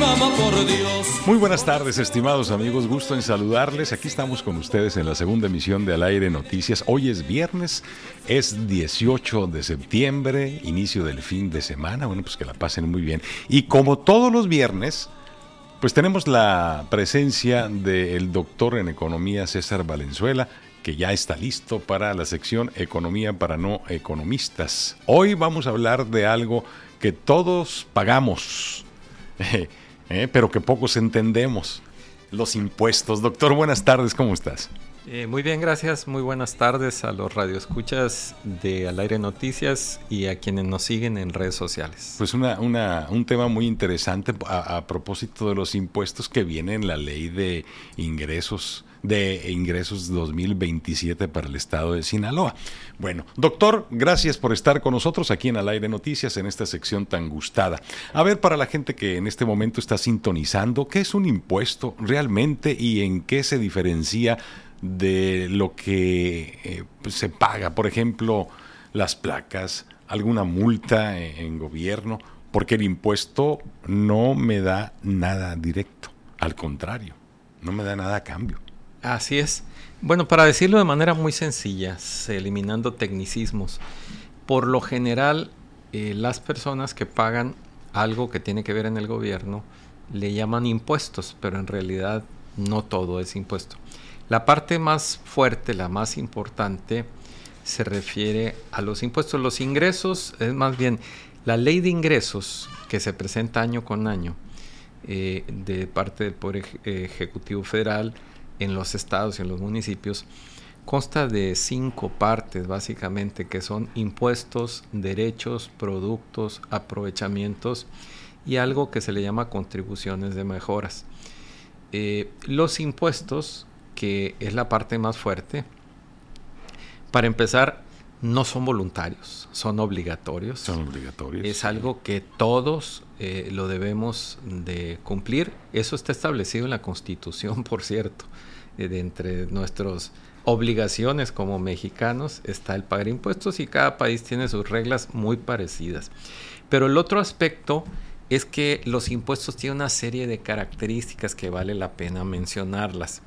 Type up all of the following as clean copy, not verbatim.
ama por Dios. Muy buenas tardes, estimados amigos, gusto en saludarles. Aquí estamos con ustedes en la segunda emisión de Al Aire Noticias. Hoy es viernes, es 18 de septiembre, inicio del fin de semana. Bueno, pues que la pasen muy bien. Y como todos los viernes, pues tenemos la presencia del doctor en economía César Valenzuela, que ya está listo para la sección Economía para no economistas. Hoy vamos a hablar de algo que todos pagamos, pero que pocos entendemos: los impuestos. Doctor, buenas tardes, ¿cómo estás? Muy bien, gracias. Muy buenas tardes a los radioescuchas de Al Aire Noticias y a quienes nos siguen en redes sociales. Pues un tema muy interesante a propósito de los impuestos que viene en la Ley de Ingresos 2027 para el estado de Sinaloa. Bueno, doctor, gracias por estar con nosotros aquí en Al Aire Noticias en esta sección tan gustada. A ver, para la gente que en este momento está sintonizando, ¿qué es un impuesto realmente y en qué se diferencia de lo que se paga? Por ejemplo, las placas, alguna multa en gobierno, porque el impuesto no me da nada directo, al contrario, no me da nada a cambio. Así es. Bueno, para decirlo de manera muy sencilla, eliminando tecnicismos, por lo general las personas que pagan algo que tiene que ver en el gobierno le llaman impuestos, pero en realidad no todo es impuesto. La parte más fuerte, la más importante, se refiere a los impuestos. Los ingresos es más bien la ley de ingresos que se presenta año con año de parte del Poder Ejecutivo Federal en los estados y en los municipios. Consta de 5 partes básicamente, que son impuestos, derechos, productos, aprovechamientos y algo que se le llama contribuciones de mejoras. Los impuestos, que es la parte más fuerte, para empezar, no son voluntarios, son obligatorios. Son obligatorios. Es algo que todos lo debemos de cumplir. Eso está establecido en la Constitución, por cierto. De entre nuestras obligaciones como mexicanos está el pagar impuestos, y cada país tiene sus reglas muy parecidas. Pero el otro aspecto es que los impuestos tienen una serie de características que vale la pena mencionarlas.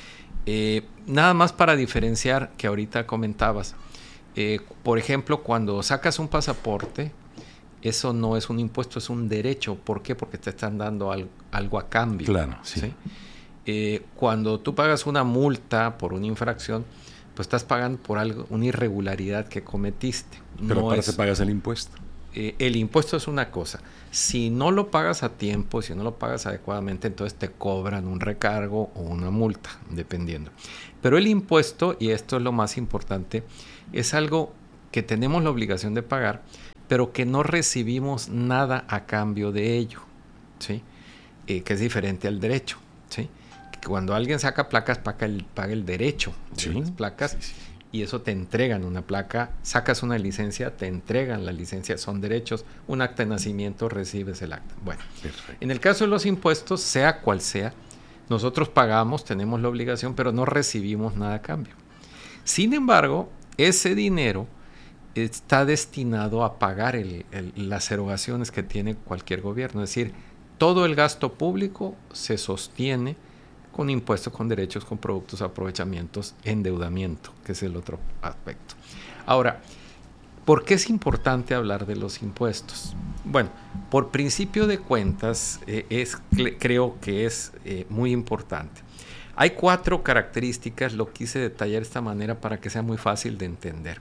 Nada más para diferenciar, que ahorita comentabas, por ejemplo, cuando sacas un pasaporte, eso no es un impuesto, es un derecho. ¿Por qué? Porque te están dando algo a cambio. Claro, sí. ¿Sí? Cuando tú pagas una multa por una infracción, pues estás pagando por algo, una irregularidad que cometiste. Pero no para eso pagas el impuesto. El impuesto es una cosa. Si no lo pagas a tiempo, si no lo pagas adecuadamente, entonces te cobran un recargo o una multa, dependiendo. Pero el impuesto, y esto es lo más importante, es algo que tenemos la obligación de pagar, pero que no recibimos nada a cambio de ello, ¿sí? Que es diferente al derecho, ¿sí? Cuando alguien saca placas, paga el derecho de las placas. Sí. Y eso te entregan una placa, sacas una licencia, te entregan la licencia, son derechos. Un acta de nacimiento, recibes el acta. Bueno, perfecto. En el caso de los impuestos, sea cual sea, nosotros pagamos, tenemos la obligación, pero no recibimos nada a cambio. Sin embargo, ese dinero está destinado a pagar las erogaciones que tiene cualquier gobierno. Es decir, todo el gasto público se sostiene con impuestos, con derechos, con productos, aprovechamientos, endeudamiento, que es el otro aspecto. Ahora, ¿por qué es importante hablar de los impuestos? Bueno, por principio de cuentas, creo que es muy importante. Hay 4 características, lo quise detallar de esta manera para que sea muy fácil de entender.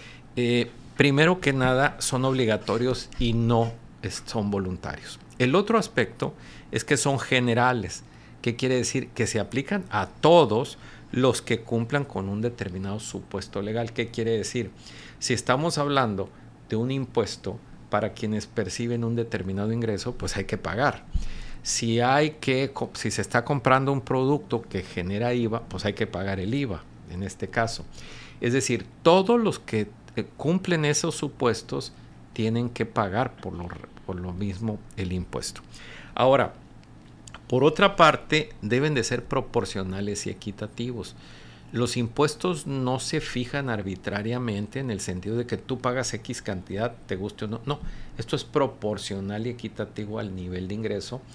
Primero que nada, son obligatorios y no son voluntarios. El otro aspecto es que son generales. ¿Qué quiere decir? Que se aplican a todos los que cumplan con un determinado supuesto legal. ¿Qué quiere decir? Si estamos hablando de un impuesto para quienes perciben un determinado ingreso, pues hay que pagar. Si se está comprando un producto que genera IVA, pues hay que pagar el IVA, en este caso. Es decir, todos los que cumplen esos supuestos tienen que pagar por lo mismo el impuesto. Ahora, por otra parte, deben de ser proporcionales y equitativos. Los impuestos no se fijan arbitrariamente en el sentido de que tú pagas X cantidad, te guste o no. No, esto es proporcional y equitativo al nivel de ingreso,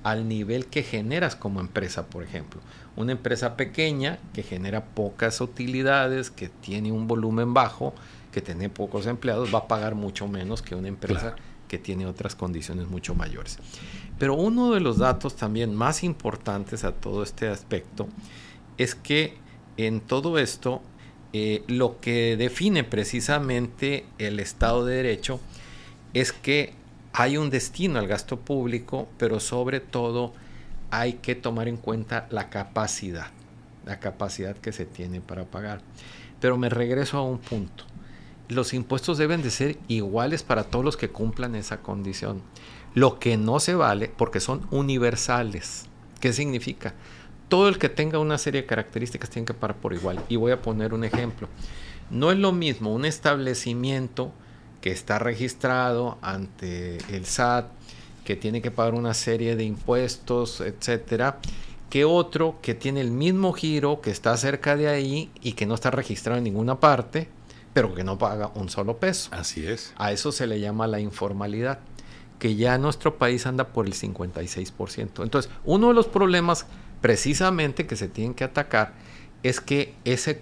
al nivel que generas como empresa, por ejemplo. Una empresa pequeña que genera pocas utilidades, que tiene un volumen bajo, que tiene pocos empleados, va a pagar mucho menos que una empresa que tiene otras condiciones mucho mayores. Pero uno de los datos también más importantes a todo este aspecto es que en todo esto lo que define precisamente el Estado de Derecho es que hay un destino al gasto público, pero sobre todo hay que tomar en cuenta la capacidad que se tiene para pagar. Pero me regreso a un punto. Los impuestos deben de ser iguales para todos los que cumplan esa condición. Lo que no se vale, porque son universales. ¿Qué significa? Todo el que tenga una serie de características tiene que pagar por igual. Y voy a poner un ejemplo. No es lo mismo un establecimiento que está registrado ante el SAT, que tiene que pagar una serie de impuestos, etcétera, que otro que tiene el mismo giro, que está cerca de ahí y que no está registrado en ninguna parte, pero que no paga un solo peso. Así es. A eso se le llama la informalidad, que ya en nuestro país anda por el 56%. Entonces, uno de los problemas precisamente que se tienen que atacar es que ese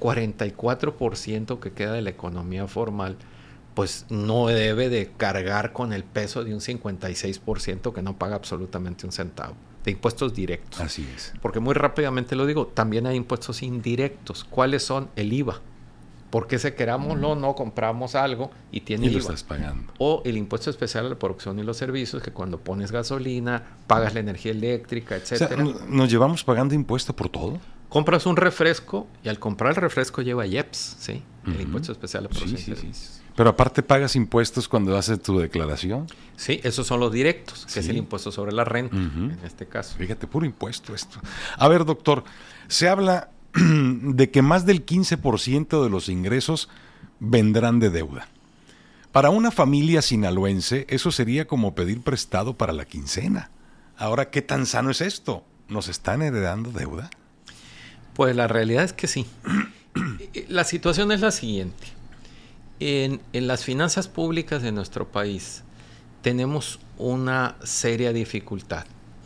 44% que queda de la economía formal, pues no debe de cargar con el peso de un 56% que no paga absolutamente un centavo de impuestos directos. Así es. Porque muy rápidamente lo digo, también hay impuestos indirectos. ¿Cuáles son? El IVA. Porque si querámoslo, no compramos algo y tiene IVA. Y lo estás pagando. O el impuesto especial a la producción y los servicios, que cuando pones gasolina, pagas la energía eléctrica, etcétera. O sea, ¿nos llevamos pagando impuesto por todo? Compras un refresco y al comprar el refresco lleva IEPS, ¿sí? El impuesto especial a la producción y servicios. Sí. Pero aparte pagas impuestos cuando haces tu declaración. Sí, esos son los directos, que es el impuesto sobre la renta, en este caso. Fíjate, puro impuesto esto. A ver, doctor, se habla de que más del 15% de los ingresos vendrán de deuda. Para una familia sinaloense, eso sería como pedir prestado para la quincena. Ahora, ¿qué tan sano es esto? ¿Nos están heredando deuda? Pues la realidad es que sí. La situación es la siguiente. En las finanzas públicas de nuestro país tenemos una seria dificultad.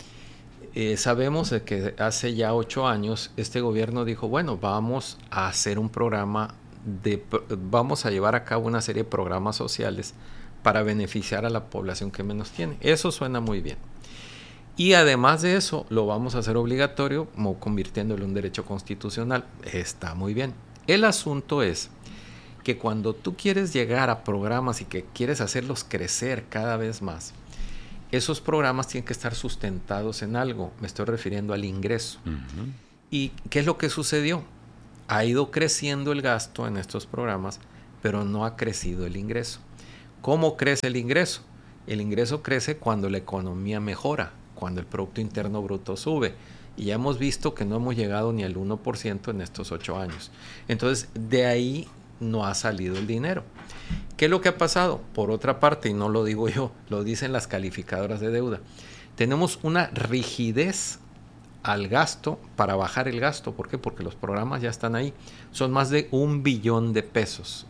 Sabemos de que hace ya 8 años este gobierno dijo, bueno, vamos a hacer un programa, vamos a llevar a cabo una serie de programas sociales para beneficiar a la población que menos tiene. Eso suena muy bien. Y además de eso, lo vamos a hacer obligatorio, como convirtiéndolo en un derecho constitucional. Está muy bien. El asunto es que cuando tú quieres llegar a programas y que quieres hacerlos crecer cada vez más, esos programas tienen que estar sustentados en algo. Me estoy refiriendo al ingreso. ¿Y qué es lo que sucedió? Ha ido creciendo el gasto en estos programas, pero no ha crecido el ingreso. ¿Cómo crece el ingreso? El ingreso crece cuando la economía mejora, cuando el Producto Interno Bruto sube. Y ya hemos visto que no hemos llegado ni al 1% en estos 8 años. Entonces, de ahí no ha salido el dinero. ¿Qué es lo que ha pasado? Por otra parte, y no lo digo yo, lo dicen las calificadoras de deuda, tenemos una rigidez al gasto para bajar el gasto. ¿Por qué? Porque los programas ya están ahí. Son más de 1 billón de pesos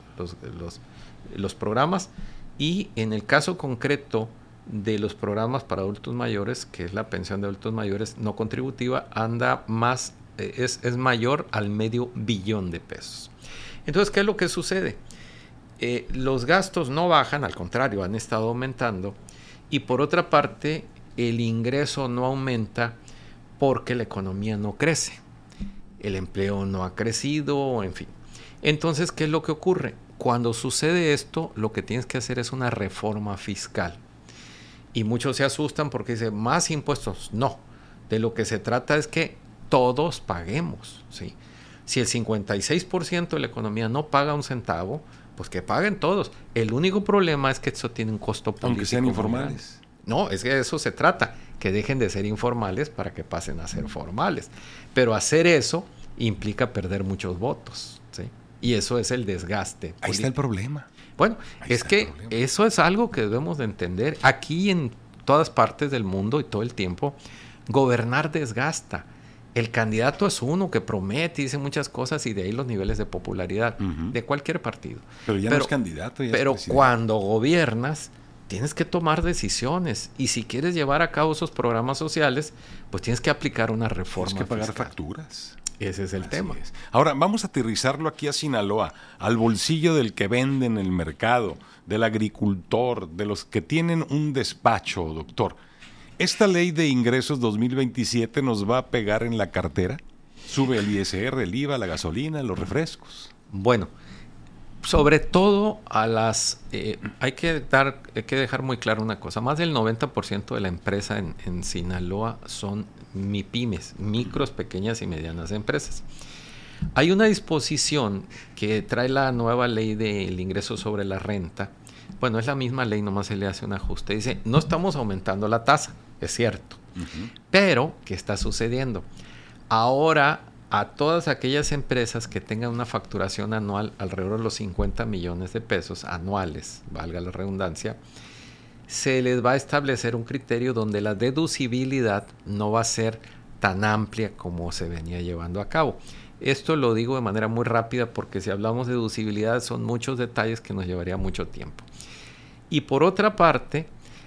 los programas, y en el caso concreto de los programas para adultos mayores, que es la pensión de adultos mayores no contributiva, anda más, es mayor al medio billón de pesos. Entonces, ¿qué es lo que sucede? Los gastos no bajan, al contrario, han estado aumentando, y por otra parte, el ingreso no aumenta porque la economía no crece, el empleo no ha crecido, en fin. Entonces, ¿qué es lo que ocurre? Cuando sucede esto, lo que tienes que hacer es una reforma fiscal. Y muchos se asustan porque dicen, ¿más impuestos? No, de lo que se trata es que todos paguemos, ¿sí? Si el 56% de la economía no paga un centavo, pues que paguen todos. El único problema es que eso tiene un costo político. Aunque sean informales. No, es que de eso se trata, que dejen de ser informales para que pasen a ser formales. Pero hacer eso implica perder muchos votos, ¿sí? Y eso es el desgaste político. Ahí está el problema. Bueno, es que eso es algo que debemos de entender. Aquí en todas partes del mundo y todo el tiempo, gobernar desgasta. El candidato es uno que promete y dice muchas cosas, y de ahí los niveles de popularidad de cualquier partido. Pero ya no es candidato. Ya pero es presidente. Cuando gobiernas, tienes que tomar decisiones. Y si quieres llevar a cabo esos programas sociales, pues tienes que aplicar una reforma fiscal. Tienes que pagar fiscal. Facturas. Ese es el tema. Es. Ahora, vamos a aterrizarlo aquí a Sinaloa, al bolsillo del que vende en el mercado, del agricultor, de los que tienen un despacho, doctor. ¿Esta ley de ingresos 2027 nos va a pegar en la cartera? ¿Sube el ISR, el IVA, la gasolina, los refrescos? Bueno, sobre todo a las... hay que dejar muy claro una cosa. Más del 90% de la empresa en Sinaloa son MIPYMES, micros, pequeñas y medianas empresas. Hay una disposición que trae la nueva ley del ingreso sobre la renta. Bueno, es la misma ley, nomás se le hace un ajuste. Dice, no estamos aumentando la tasa, es cierto. Pero, ¿qué está sucediendo? Ahora, a todas aquellas empresas que tengan una facturación anual alrededor de los 50 millones de pesos anuales, valga la redundancia, se les va a establecer un criterio donde la deducibilidad no va a ser tan amplia como se venía llevando a cabo. Esto lo digo de manera muy rápida porque si hablamos de deducibilidad son muchos detalles que nos llevaría mucho tiempo. Y por otra parte,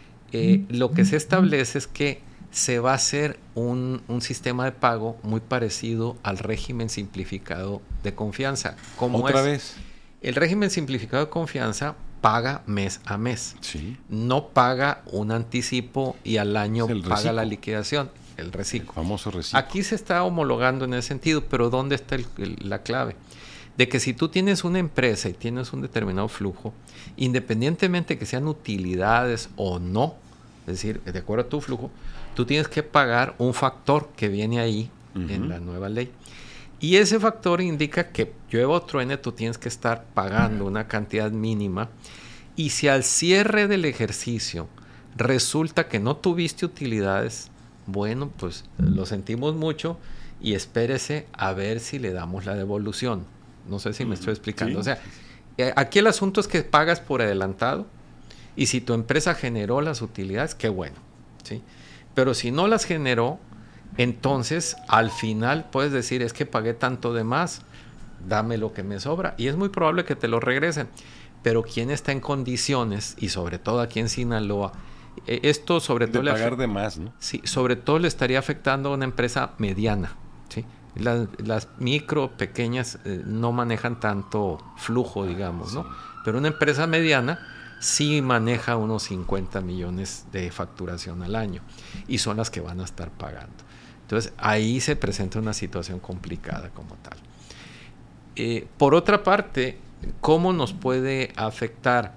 lo que se establece es que se va a hacer un sistema de pago muy parecido al régimen simplificado de confianza. ¿Otra vez? El régimen simplificado de confianza paga mes a mes. Sí. No paga un anticipo y al año paga reciclo. la liquidación, el reciclo. El famoso reciclo. Aquí se está homologando en ese sentido, pero ¿dónde está la clave? De que si tú tienes una empresa y tienes un determinado flujo, independientemente que sean utilidades o no, es decir, de acuerdo a tu flujo, tú tienes que pagar un factor que viene ahí en la nueva ley. Y ese factor indica que llueva o truene, tú tienes que estar pagando una cantidad mínima. Y si al cierre del ejercicio resulta que no tuviste utilidades, bueno, pues lo sentimos mucho y espérese a ver si le damos la devolución. No sé si me estoy explicando. Sí. O sea, aquí el asunto es que pagas por adelantado y si tu empresa generó las utilidades, qué bueno, ¿sí? Pero si no las generó, entonces al final puedes decir, es que pagué tanto de más, dame lo que me sobra. Y es muy probable que te lo regresen. Pero ¿quién está en condiciones, y sobre todo aquí en Sinaloa, esto sobre todo... De pagar de más, ¿no? Sí, sobre todo le estaría afectando a una empresa mediana, ¿sí? Las micro, pequeñas, no manejan tanto flujo, digamos, ¿no? Pero una empresa mediana sí maneja unos 50 millones de facturación al año y son las que van a estar pagando. Entonces, ahí se presenta una situación complicada como tal. Por otra parte, ¿cómo nos puede afectar?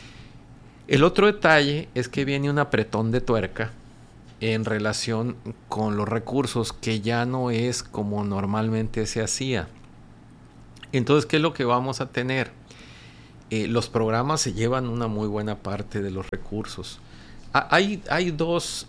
El otro detalle es que viene un apretón de tuerca en relación con los recursos que ya no es como normalmente se hacía. Entonces, ¿qué es lo que vamos a tener? Los programas se llevan una muy buena parte de los recursos. Hay dos,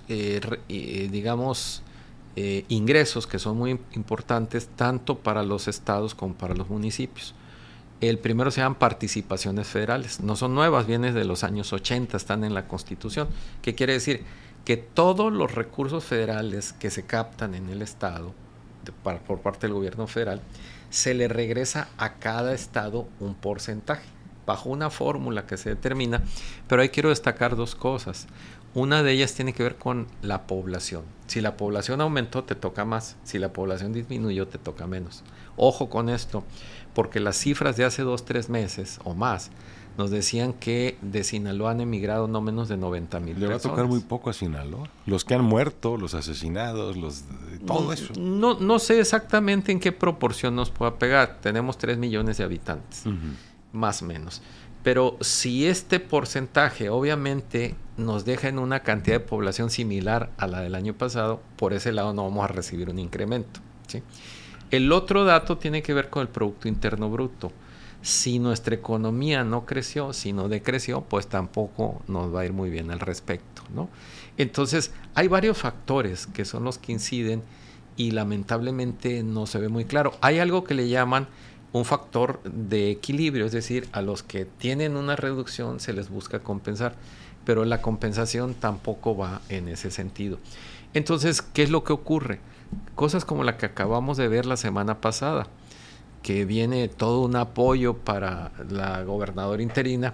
digamos, ingresos que son muy importantes tanto para los estados como para los municipios. El primero se llaman participaciones federales. No son nuevas, vienen de los años 80, están en la Constitución. ¿Qué quiere decir? Que todos los recursos federales que se captan en el estado por parte del gobierno federal, se le regresa a cada estado un porcentaje bajo una fórmula que se determina, pero ahí quiero destacar dos cosas. Una de ellas tiene que ver con la población. Si la población aumentó, te toca más. Si la población disminuyó, te toca menos. Ojo con esto, porque las cifras de hace 2-3 meses o más nos decían que de Sinaloa han emigrado no menos de 90,000 personas. Le va a tocar muy poco a Sinaloa. Los que han muerto, los asesinados, todo eso. No sé exactamente en qué proporción nos pueda pegar. Tenemos 3 millones de habitantes. Más o menos. Pero si este porcentaje obviamente nos deja en una cantidad de población similar a la del año pasado, por ese lado no vamos a recibir un incremento, ¿sí? El otro dato tiene que ver con el Producto Interno Bruto. Si nuestra economía no creció, sino decreció, pues tampoco nos va a ir muy bien al respecto, ¿no? Entonces, hay varios factores que son los que inciden y lamentablemente no se ve muy claro. Hay algo que le llaman un factor de equilibrio, es decir, a los que tienen una reducción se les busca compensar, pero la compensación tampoco va en ese sentido. Entonces, ¿qué es lo que ocurre? Cosas como la que acabamos de ver la semana pasada, que viene todo un apoyo para la gobernadora interina,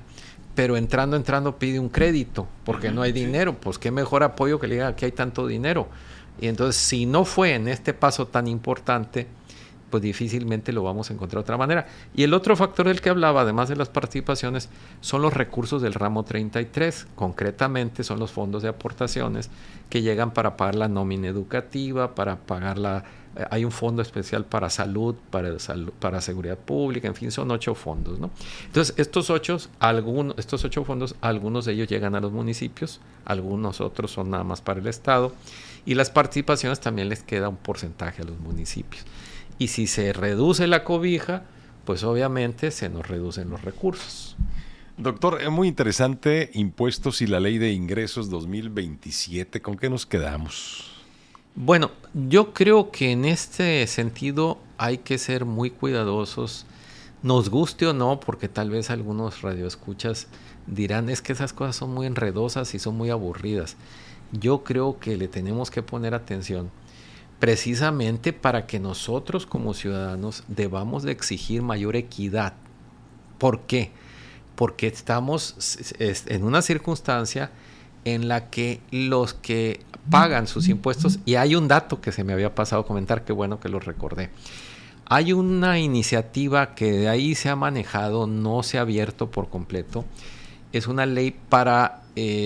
pero entrando pide un crédito, porque no hay dinero. Pues qué mejor apoyo que le diga que hay tanto dinero. Y entonces, si no fue en este paso tan importante, pues difícilmente lo vamos a encontrar de otra manera. Y el otro factor del que hablaba, además de las participaciones, son los recursos del ramo 33. Concretamente son los fondos de aportaciones que llegan para pagar la nómina educativa, para pagar hay un fondo especial para salud, para seguridad pública, en fin, son 8 fondos, ¿no? Entonces, estos 8 fondos, algunos de ellos llegan a los municipios, algunos otros son nada más para el Estado, y las participaciones también les queda un porcentaje a los municipios. Y si se reduce la cobija, pues obviamente se nos reducen los recursos. Doctor, es muy interesante, impuestos y la ley de ingresos 2027, ¿con qué nos quedamos? Bueno, yo creo que en este sentido hay que ser muy cuidadosos, nos guste o no, porque tal vez algunos radioescuchas dirán, es que esas cosas son muy enredosas y son muy aburridas. Yo creo que le tenemos que poner atención, precisamente para que nosotros como ciudadanos debamos de exigir mayor equidad. ¿Por qué? Porque estamos en una circunstancia en la que los que pagan sus impuestos, y hay un dato que se me había pasado a comentar, qué bueno que lo recordé. Hay una iniciativa que de ahí se ha manejado, no se ha abierto por completo, es una ley para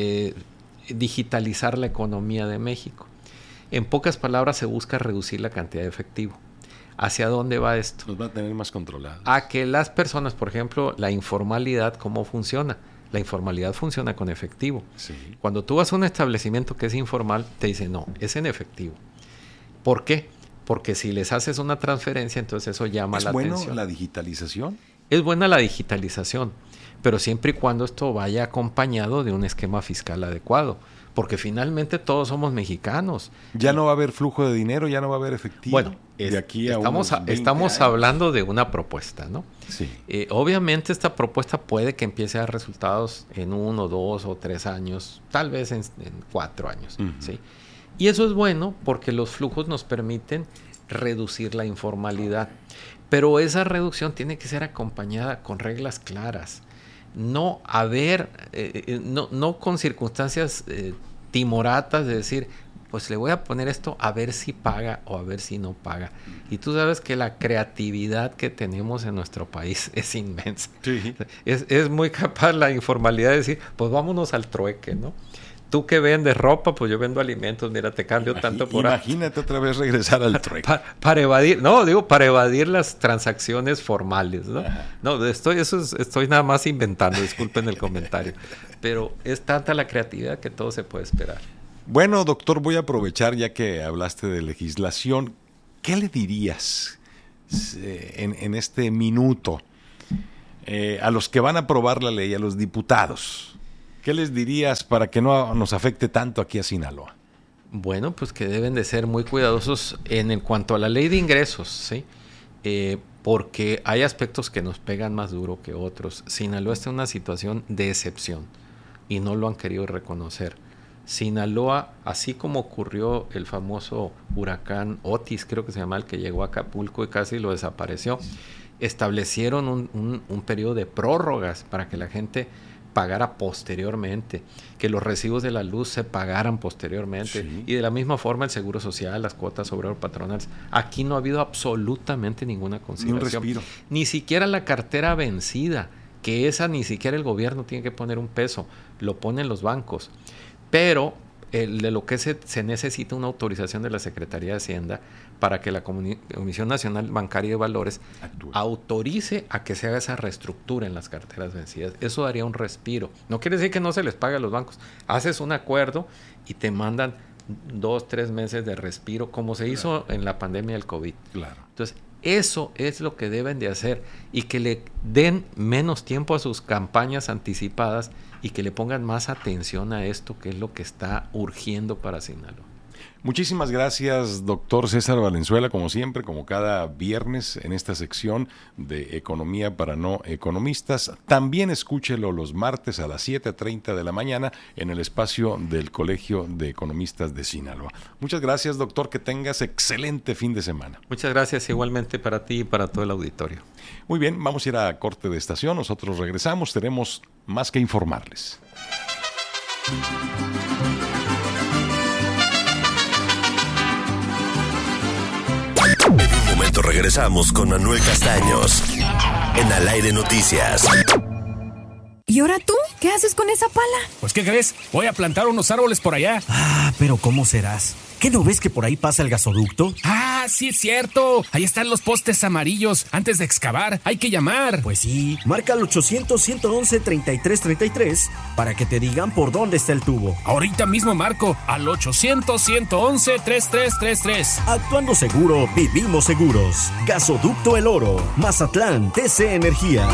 digitalizar la economía de México. En pocas palabras, se busca reducir la cantidad de efectivo. ¿Hacia dónde va esto? Nos va a tener más controlados. A que las personas, por ejemplo, la informalidad, ¿cómo funciona? La informalidad funciona con efectivo. Sí. Cuando tú vas a un establecimiento que es informal, te dicen, no, es en efectivo. ¿Por qué? Porque si les haces una transferencia, entonces eso llama la atención. ¿Es buena la digitalización? Es buena la digitalización, pero siempre y cuando esto vaya acompañado de un esquema fiscal adecuado. Porque finalmente todos somos mexicanos. Ya no va a haber flujo de dinero, ya no va a haber efectivo. Bueno, de aquí a estamos hablando de una propuesta, ¿no? Sí. Obviamente esta propuesta puede que empiece a dar resultados en 1, 2 o 3 años, tal vez en 4 años, ¿sí? Y eso es bueno porque los flujos nos permiten reducir la informalidad. Pero esa reducción tiene que ser acompañada con reglas claras. No con circunstancias timoratas de decir, pues le voy a poner esto a ver si paga o a ver si no paga. Y tú sabes que la creatividad que tenemos en nuestro país es inmensa. Sí. Es muy capaz la informalidad de decir, pues vámonos al trueque, ¿no? Tú que vendes ropa, pues yo vendo alimentos, mira, te cambio tanto por... Imagínate otra vez regresar al trueque. Para evadir las transacciones formales, ¿no? No, estoy nada más inventando, disculpen el comentario. Pero es tanta la creatividad que todo se puede esperar. Bueno, doctor, voy a aprovechar ya que hablaste de legislación. ¿Qué le dirías en este minuto a los que van a aprobar la ley, a los diputados? ¿Qué les dirías para que no nos afecte tanto aquí a Sinaloa? Bueno, pues que deben de ser muy cuidadosos en cuanto a la ley de ingresos, ¿sí? Porque hay aspectos que nos pegan más duro que otros. Sinaloa está en una situación de excepción y no lo han querido reconocer. Sinaloa, así como ocurrió el famoso huracán Otis, creo que se llama, el que llegó a Acapulco y casi lo desapareció, establecieron un periodo de prórrogas para que la gente pagara posteriormente, que los recibos de la luz se pagaran posteriormente, sí. Y de la misma forma el seguro social, las cuotas obrero patronales. Aquí no ha habido absolutamente ninguna consideración. Ni un respiro. Ni siquiera la cartera vencida, que esa ni siquiera el gobierno tiene que poner un peso, lo ponen los bancos. Pero de lo que se necesita una autorización de la Secretaría de Hacienda para que la Comisión Nacional Bancaria de Valores autorice a que se haga esa reestructura en las carteras vencidas. Eso daría un respiro. No quiere decir que no se les pague a los bancos. Haces un acuerdo y te mandan 2, 3 meses de respiro, como se hizo en la pandemia del COVID. Claro. Entonces, eso es lo que deben de hacer y que le den menos tiempo a sus campañas anticipadas y que le pongan más atención a esto, que es lo que está urgiendo para Sinaloa. Muchísimas gracias, doctor César Valenzuela, como siempre, como cada viernes en esta sección de Economía para No Economistas. También escúchelo los martes a las 7:30 de la mañana en el espacio del Colegio de Economistas de Sinaloa. Muchas gracias, doctor, que tengas excelente fin de semana. Muchas gracias igualmente para ti y para todo el auditorio. Muy bien, vamos a ir a corte de estación, nosotros regresamos, tenemos más que informarles. En un momento regresamos con Manuel Castaños en Al Aire Noticias. ¿Y ahora tú? ¿Qué haces con esa pala? Pues, ¿qué crees? Voy a plantar unos árboles por allá. Ah, pero ¿cómo serás? ¿Qué no ves que por ahí pasa el gasoducto? Ah, sí es cierto. Ahí están los postes amarillos. Antes de excavar, hay que llamar. Pues sí, marca al 800-111-3333 para que te digan por dónde está el tubo. Ahorita mismo marco al 800-111-3333. Actuando seguro, vivimos seguros. Gasoducto El Oro, Mazatlán, TC Energía.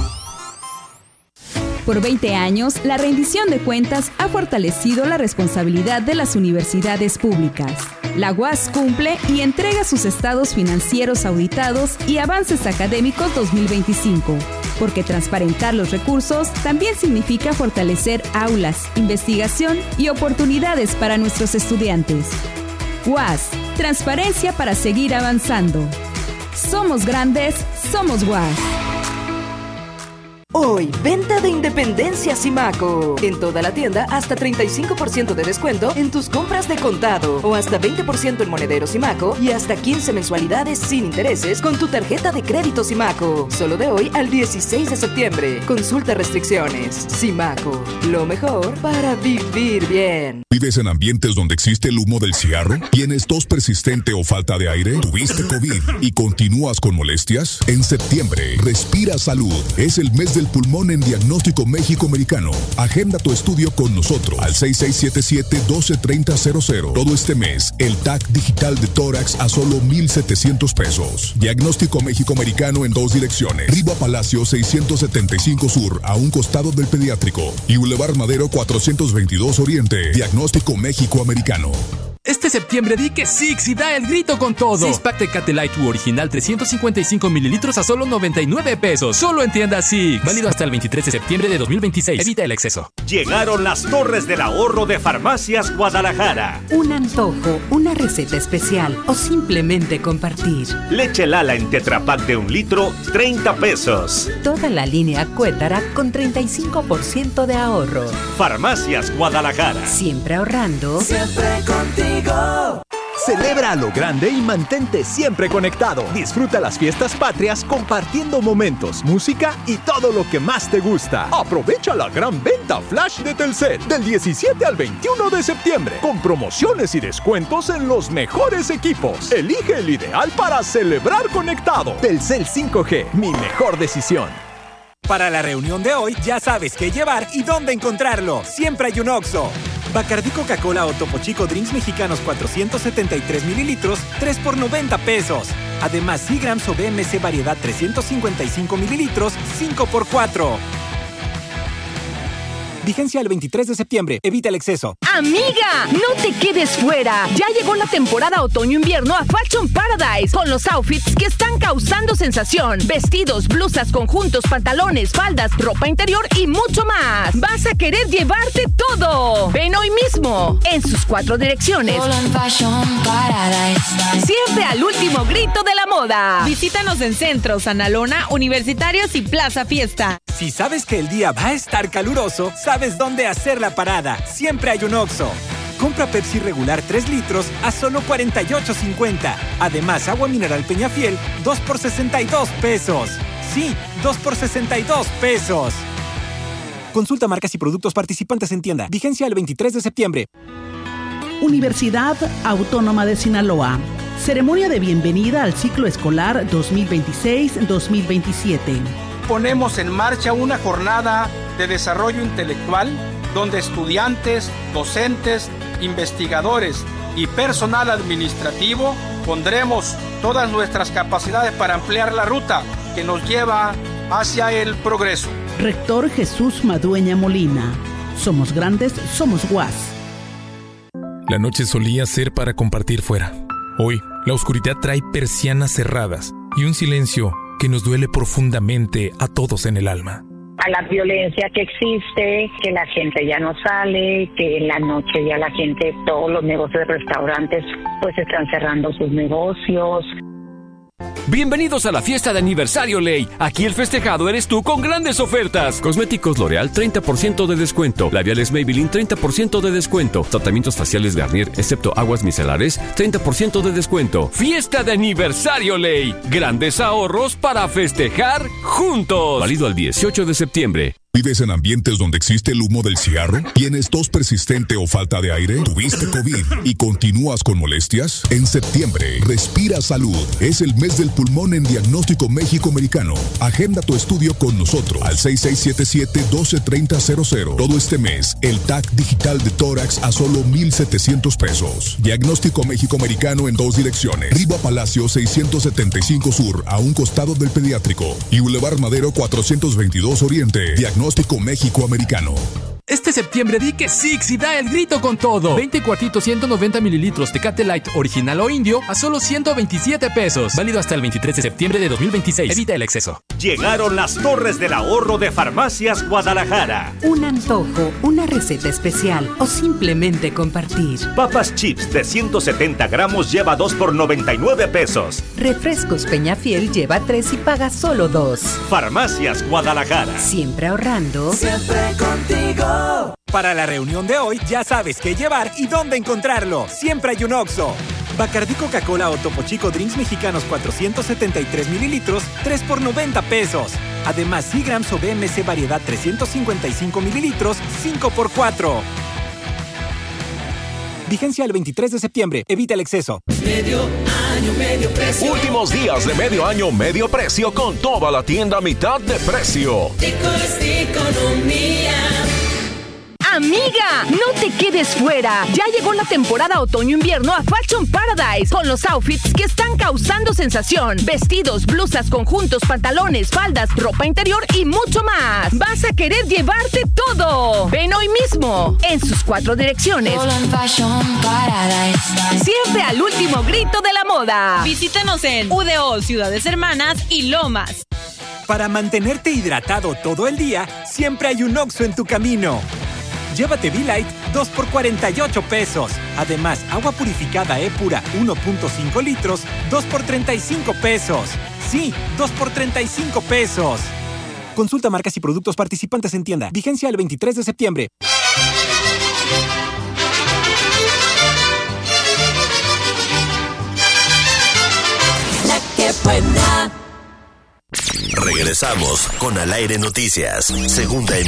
Por 20 años, la rendición de cuentas ha fortalecido la responsabilidad de las universidades públicas. La UAS cumple y entrega sus estados financieros auditados y avances académicos 2025, porque transparentar los recursos también significa fortalecer aulas, investigación y oportunidades para nuestros estudiantes. UAS, transparencia para seguir avanzando. Somos grandes, somos UAS. Hoy, venta de Independencia Simaco. En toda la tienda, hasta 35% de descuento en tus compras de contado o hasta 20% en monedero Simaco y hasta 15 mensualidades sin intereses con tu tarjeta de crédito Simaco. Solo de hoy al 16 de septiembre. Consulta restricciones. Simaco, lo mejor para vivir bien. ¿Vives en ambientes donde existe el humo del cigarro? ¿Tienes tos persistente o falta de aire? ¿Tuviste COVID y continúas con molestias? En septiembre, Respira Salud. Es el mes del pulmón en Diagnóstico México Americano. Agenda tu estudio con nosotros al 6677-123000. Todo este mes, el TAC digital de tórax a solo $1,700. Diagnóstico México Americano en 2 direcciones. Riva Palacio 675 Sur, a un costado del Pediátrico. Y Boulevard Madero 422 Oriente. Diagnóstico México Americano. Este septiembre di que Six y da el grito con todo. 6-pack Tecate Light True original 355 mililitros a solo 99 pesos. Solo en tienda Six. Válido hasta el 23 de septiembre de 2026. Evita el exceso. Llegaron las torres del ahorro de Farmacias Guadalajara. Un antojo, una receta especial o simplemente compartir. Leche Lala en Tetra Pak de 1 litro, 30 pesos. Toda la línea Cuétara con 35% de ahorro. Farmacias Guadalajara. Siempre ahorrando. Siempre contigo. Celebra a lo grande y mantente siempre conectado. Disfruta las fiestas patrias compartiendo momentos, música y todo lo que más te gusta. Aprovecha la gran venta flash de Telcel del 17 al 21 de septiembre con promociones y descuentos en los mejores equipos. Elige el ideal para celebrar conectado. Telcel 5G, mi mejor decisión. Para la reunión de hoy, ya sabes qué llevar y dónde encontrarlo. Siempre hay un Oxxo. Bacardí Coca-Cola o Topo Chico Drinks Mexicanos 473 mililitros, 3 por 90 pesos. Además, Seagrams o BMC Variedad 355 mililitros, 5 por 4. Vigencia el 23 de septiembre. Evita el exceso. ¡Amiga! ¡No te quedes fuera! Ya llegó la temporada otoño-invierno a Fashion Paradise con los outfits que están causando sensación. Vestidos, blusas, conjuntos, pantalones, faldas, ropa interior y mucho más. Vas a querer llevarte todo. Ven hoy mismo en sus 4 direcciones. Solo en Fashion Paradise. Siempre al último grito de la moda. Visítanos en Centro, Sanalona, Universitarios y Plaza Fiesta. Si sabes que el día va a estar caluroso, sabes dónde hacer la parada. Siempre hay un Oxxo. Compra Pepsi regular 3 litros a solo $48.50. Además, agua mineral Peñafiel, 2 por 62 pesos. Sí, 2 por 62 pesos. Consulta marcas y productos participantes en tienda. Vigencia el 23 de septiembre. Universidad Autónoma de Sinaloa. Ceremonia de bienvenida al ciclo escolar 2026-2027. Ponemos en marcha una jornada de desarrollo intelectual donde estudiantes, docentes, investigadores y personal administrativo pondremos todas nuestras capacidades para ampliar la ruta que nos lleva hacia el progreso. Rector Jesús Madueña Molina. Somos grandes, somos UAS. La noche solía ser para compartir fuera. Hoy, la oscuridad trae persianas cerradas y un silencio que nos duele profundamente a todos en el alma. A la violencia que existe, que la gente ya no sale, que en la noche ya la gente, todos los negocios de restaurantes pues están cerrando sus negocios. Bienvenidos a la fiesta de aniversario Ley. Aquí el festejado eres tú con grandes ofertas. Cosméticos L'Oreal 30% de descuento. Labiales Maybelline 30% de descuento. Tratamientos faciales Garnier excepto aguas micelares 30% de descuento. Fiesta de aniversario Ley. Grandes ahorros para festejar juntos. Válido al 18 de septiembre. ¿Vives en ambientes donde existe el humo del cigarro? ¿Tienes tos persistente o falta de aire? ¿Tuviste COVID y continúas con molestias? En septiembre, Respira Salud. Es el mes del pulmón en Diagnóstico México Americano. Agenda tu estudio con nosotros al 6677-123000. Todo este mes, el TAC digital de tórax a solo 1,700 pesos. Diagnóstico México Americano en 2 direcciones. Riva Palacio 675 Sur, a un costado del pediátrico. Y Boulevard Madero 422 Oriente. Diagnóstico México Americano. Este septiembre di que Six y da el grito con todo. 20 cuartitos 190 mililitros Tecate Light original o indio a solo 127 pesos. Válido hasta el 23 de septiembre de 2026. Evita el exceso. Llegaron las torres del ahorro de Farmacias Guadalajara. Un antojo, una receta especial o simplemente compartir. Papas chips de 170 gramos lleva 2 por 99 pesos. Refrescos Peñafiel lleva 3 y paga solo 2. Farmacias Guadalajara. Siempre ahorrando. Siempre contigo. Para la reunión de hoy, ya sabes qué llevar y dónde encontrarlo. Siempre hay un Oxxo. Bacardí Coca-Cola o Topo Chico Drinks Mexicanos 473 mililitros, 3 por 90 pesos. Además, Seagrams o BMC Variedad 355 mililitros, 5 por 4. Vigencia el 23 de septiembre. Evita el exceso. Medio año, medio precio. Últimos días de medio año, medio precio con toda la tienda a mitad de precio. Economía. Amiga, no te quedes fuera. Ya llegó la temporada otoño-invierno a Fashion Paradise con los outfits que están causando sensación. Vestidos, blusas, conjuntos, pantalones, faldas, ropa interior y mucho más. Vas a querer llevarte todo. Ven hoy mismo en sus 4 direcciones. Solo en Fashion Paradise. Siempre al último grito de la moda. Visítenos en UDO, Ciudades Hermanas y Lomas. Para mantenerte hidratado todo el día, siempre hay un Oxxo en tu camino. Llévate V-Light 2 por 48 pesos. Además, agua purificada E-Pura 1.5 litros, 2 por 35 pesos. Sí, 2 por 35 pesos. Consulta marcas y productos participantes en tienda. Vigencia el 23 de septiembre. La que buena. Regresamos con Al Aire Noticias, segunda emisión.